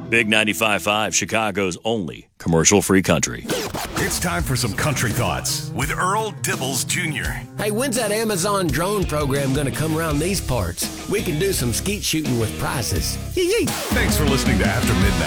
Big 95.5, Chicago's only commercial-free country. It's time for some country thoughts with Earl Dibbles Jr. Hey, when's that Amazon drone program going to come around these parts? We can do some skeet shooting with prices. Yee-yee. Thanks for listening to After Midnight.